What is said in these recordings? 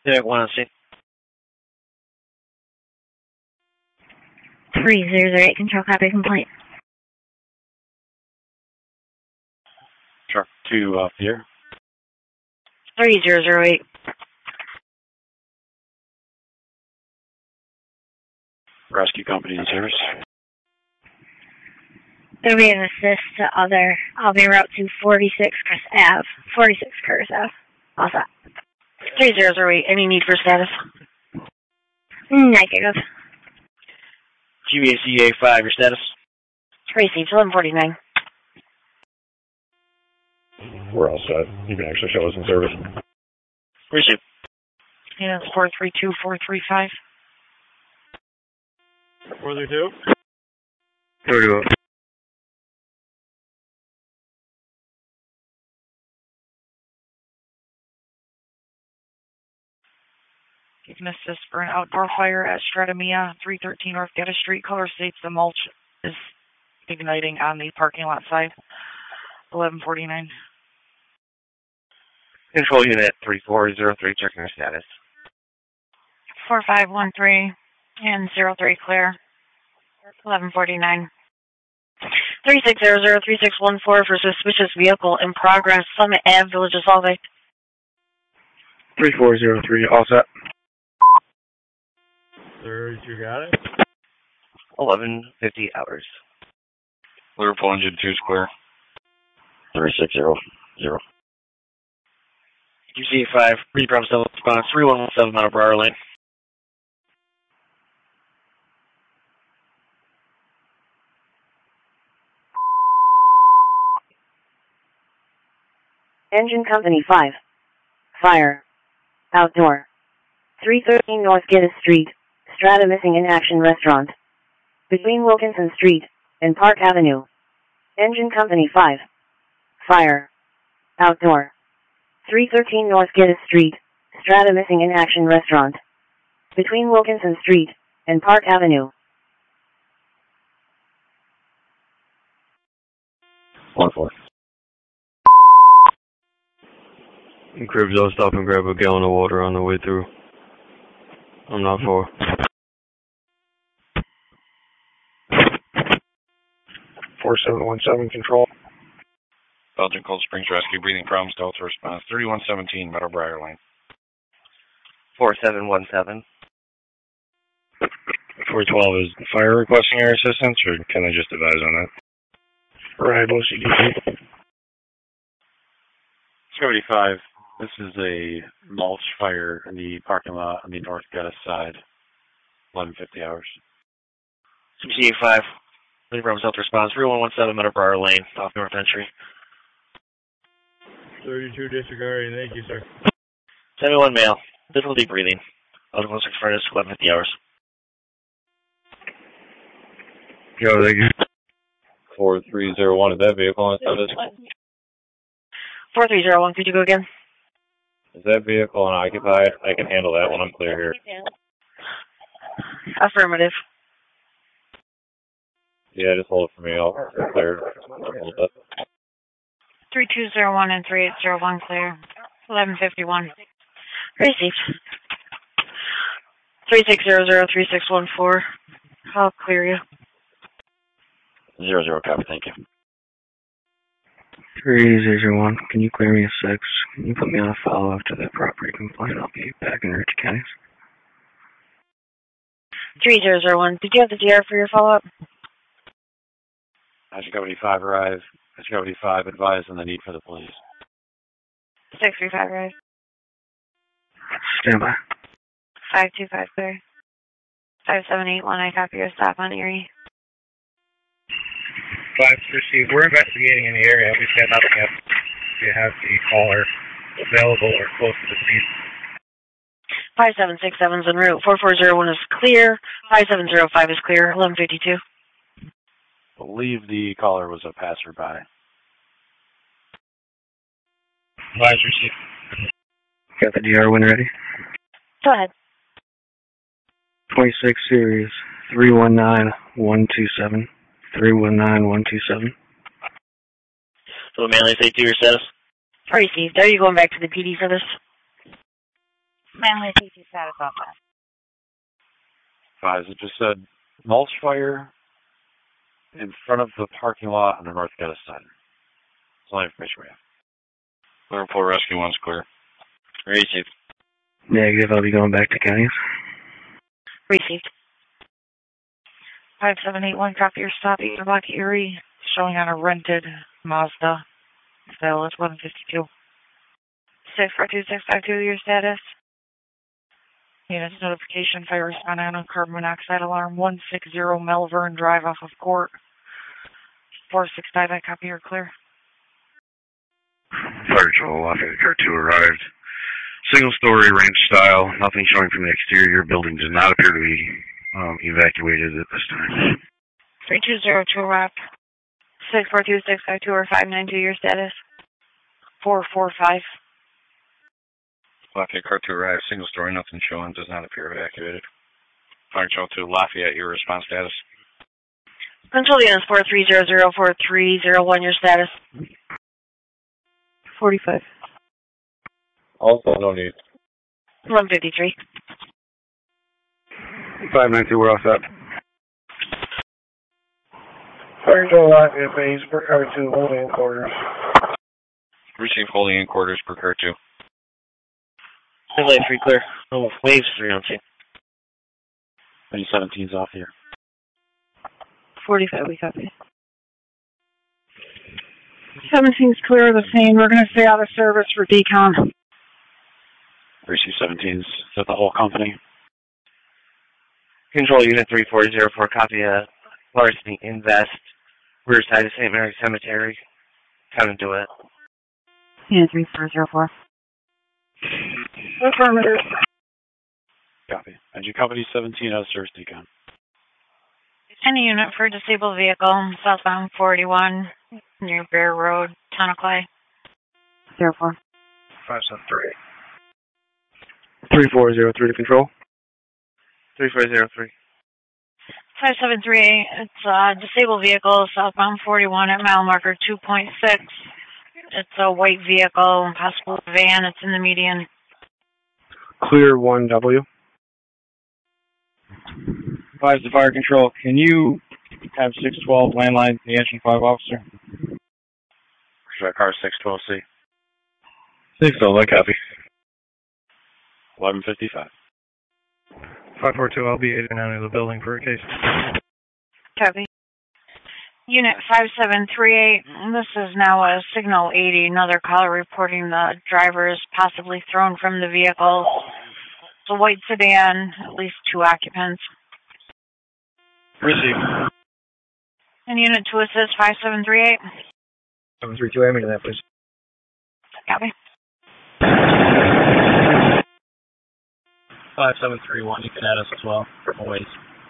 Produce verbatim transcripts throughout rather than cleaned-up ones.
Yeah, one on scene. three zero zero eight, control copy complaint. Truck two up here. three zero zero eight. Rescue company in service. There'll be an assist to other. I'll be route to forty-six Chris Ave. forty-six Curtis Ave. All set. three zero zero eight, any need for status? Negative. G B A C A five, your status? Received, eleven forty-nine. We're all set. You can actually show us in service. Received. Yeah, it's four three two, four three five. four three two? Here we go. You can assist for an outdoor fire at Stratamia, three thirteen North Geddes Street. Color states the mulch is igniting on the parking lot side. eleven forty-nine. Control unit three four zero three, checking your status. four five one three and zero three clear. eleven forty-nine. three six zero zero three six one four for suspicious vehicle in progress. Summit Ave, Village of Solvay. three four zero three, all set. thirty-two, got it. eleven fifty hours. Liverpool engine two square. three six zero zero. G C A five, reprop cell response, three one one seven out of Briar Lane. Engine Company five. Fire. Outdoor. three thirteen North Geddes Street, Strata Missing in Action Restaurant. Between Wilkinson Street and Park Avenue. Engine Company five. Fire. Outdoor. three thirteen North Geddes Street, Strata Missing in Action Restaurant. Between Wilkinson Street and Park Avenue. one four. Cribs, I'll stop and grab a gallon of water on the way through. I'm not for. four seven one seven, control. Belgian Cold Springs Rescue, breathing problems, Delta response, thirty-one seventeen, Meadow Briar Lane. four seven one seven. four twelve is fire requesting your assistance, or can I just advise on that? Right, O C D C. seventy-five, this is a mulch fire in the parking lot on the North Geddes side. eleven fifty hours. G C A five, breathing problems, Delta response, three one one seven, Meadow Briar Lane, off North Entry. thirty-two disregarding, thank you, sir. seventy-one male, difficulty breathing, automotive furnace, eleven fifty hours. Yo, thank you. four three zero one, is that vehicle on status? four three zero one, could you go again? Is that vehicle unoccupied? I can handle that when I'm clear here. Affirmative. Yeah, just hold it for me. I'll clear it a little bit. three two zero one and three eight zero one clear. eleven fifty-one. Received. three six zero zero three six one four. I'll clear you. Zero zero, copy, thank you. three zero zero one, can you clear me a six? Can you put me on a follow after that property complaint? I'll be back in Rich County. three zero zero one, did you have the D R for your follow-up? Action Company five arrive. Action Company five advise on the need for the police. six three five right. Stand by. five two five clear. five seven eight one, I copy your stop on Erie. five received. We're investigating in the area. We got nothing else. You have the caller available or close to the scene. five seven six seven is en route. four four zero one is clear. five seven zero five is clear. eleven fifty-two. I believe the caller was a passerby. five received. Got the D R when ready? Go ahead. twenty-six series, three one nine one two seven. three one nine one two seven. So Manly say to your status? Received. Are you going back to the P D for this? Manly P T status on that. Five, it just said mulch fire in front of the parking lot on the North Geddes side. That's all the information we have. Liverpool Rescue one's clear. Received. Negative, I'll be going back to counties. Received. five seven eight one, copy your stop, eight Block Erie, showing on a rented Mazda. Sale is eleven fifty-two. six four two six five two, your status. Units notification, fire respond on carbon monoxide alarm, one sixty Melbourne Drive off of Court. four six five, I copy your clear. Fire Control, Lafayette Car two arrived. Single story, ranch style, nothing showing from the exterior. Building does not appear to be um, evacuated at this time. three two zero two arrived. six four two six five two or five nine two, your status. four four five. Lafayette Car two arrived. Single story, nothing showing. Does not appear evacuated. Fire Control to Lafayette, your response status. Control units four three zero zero four three zero one, your status. forty-five. Also, no need. one fifty-three. five nine two, we're all set. Fire Control Lafayette base per car two, holding in quarters. Receive holding in quarters per car two. Delay three clear. Oh, waves three on two. Any seventeens off here. forty-five, we copy. seventeen's clear of the scene. We're going to stay out of service for decon. Receive seventeens. Is that the whole company? Control unit three four zero four, copy a Larceny Invest, rear side of Saint Mary's Cemetery. Coming to it. Unit three four zero four. Affirmative. Copy. Engine Company seventeen out of service decon. Any unit for disabled vehicle, southbound forty-one, near Bear Road, Town of Clay. zero four. five seven three. three four zero three to control. three four zero three. five seven three, it's a disabled vehicle, southbound forty-one at mile marker two point six. It's a white vehicle, possible van, it's in the median. Clear one W. Five to fire control. Can you have six twelve landline the engine five officer? Should car six twelve C. six twelve, I copy. eleven fifty-five. five four two, I'll be eight and nine of the building for a case. Copy. Unit five seven three eight, this is now a signal eighty, another caller reporting the driver is possibly thrown from the vehicle. It's a white sedan, at least two occupants. Receive. And unit to assist five seven three eight. seven three two, aim into that, please. Copy. five seven three one, you can add us as well. Always.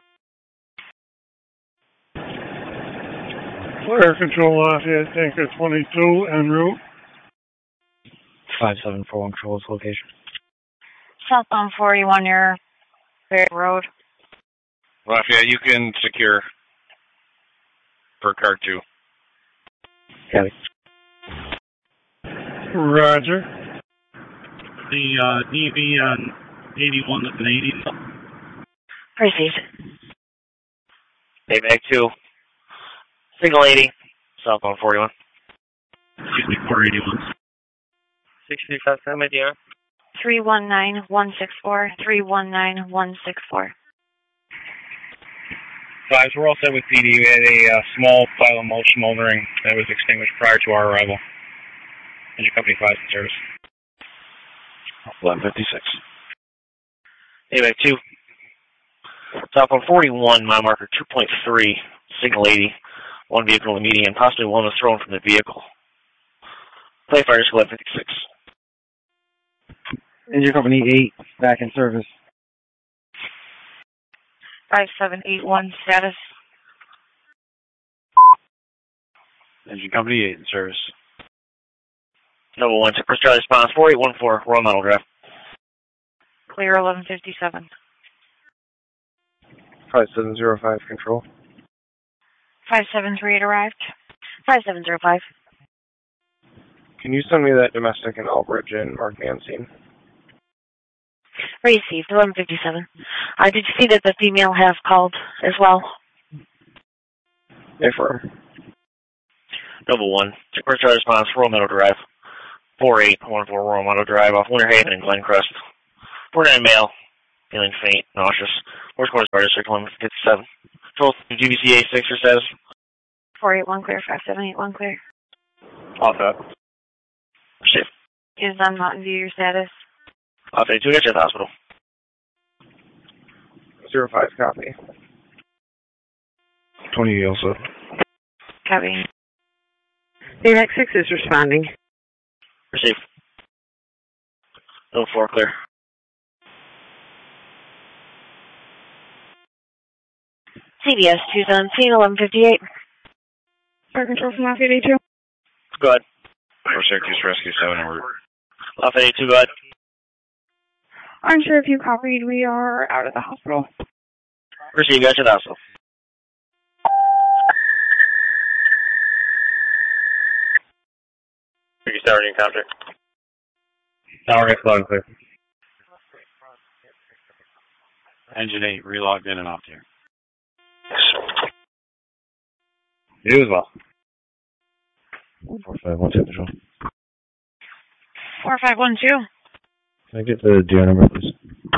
Fire control Lafayette, tanker twenty-two en route. five seven four one, control this location. Southbound forty-one near Bear Road. Lafayette, you can secure per car two. Copy. Roger. The uh, D B on eighty-one is an eighty. Received. Payback two. Single eighty. Southbound forty-one. Excuse me, four eighty-one. six three five seven, idea. three one nine one six four, three one nine one six four. Five, we're all set with P D. We had a uh, small pile of mulch smoldering that was extinguished prior to our arrival. Engine Company five in service. eleven fifty-six. Payback two. Southbound forty-one, mile marker two point three, single eighty. One vehicle in the median, possibly one was thrown from the vehicle. Play fire school at fifty-six. Engine Company eight, back in service. five seven eight one, status. Engine Company eight in service. Number one, to Charlie response, four eight one four, Royal Model Drive. Clear eleven fifty-seven. five seven zero five, control. five seven three eight arrived. five seven zero five. Can you send me that domestic in Albridge and mark me on scene? Received, eleven fifty-seven. Uh, did you see that the female has called as well? Affirm. Nova one. First response, Royal Meadow Drive. four eight one four Royal Meadow Drive off Winter Haven and Glencrest. four nine male. Feeling faint, nauseous. Horse quarter starter, circle limit fifty-seven. Control G B C A six or status. four eight one clear, five seven eight one clear. Off that. Safe. Is on Mountain View your status? Off eight two, get you at the hospital. Zero five, copy. twenty also. Copy. The X six is responding. Receive. No four clear. C B S two seventeen, eleven fifty-eight. Fire control from Off eighty-two. Go ahead. Or Syracuse Rescue seven en route. Off eighty-two, go ahead. I'm sure if you copied, we are out of the hospital. Receive, got you at the hospital. Are you starting encounter? Tower gets loud and clear. Engine eight, relogged in and off here. You as well. four five one two, control. four five one two. Can I get the D R number, please?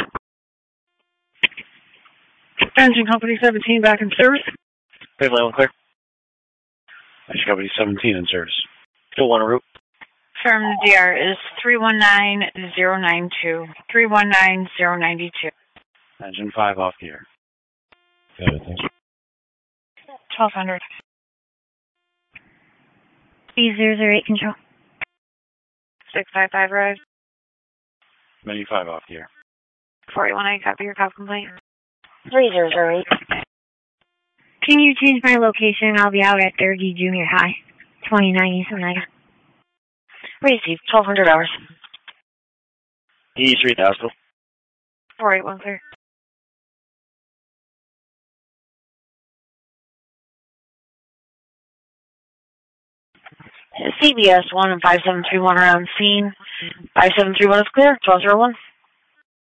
Engine Company seventeen back in service. Pave lane one clear. Engine Company seventeen in service. Still one en route. Firm the D R is three one nine zero nine two. three one nine zero nine two. Engine five off gear. Got it, thanks. twelve hundred. B zero zero eight control. six five five arrived. Mini five off gear. four eight one eight, copy your cop complaint. three zero zero eight. Can you change my location? I'll be out at thirty Junior High. twenty-nine East Omega. Received, twelve hundred hours. E three thousand. four eight one clear. C B S one and five seven three one are on scene. five seven three one is clear. twelve zero one.